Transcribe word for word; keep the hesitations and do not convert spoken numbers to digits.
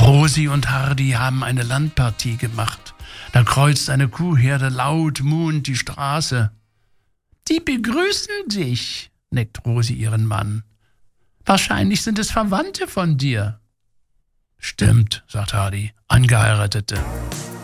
Rosi und Hardy haben eine Landpartie gemacht. Da kreuzt eine Kuhherde laut muhend die Straße. »Die begrüßen dich«, neckt Rosi ihren Mann. »Wahrscheinlich sind es Verwandte von dir.« »Stimmt«, sagt Hardy, »Angeheiratete.«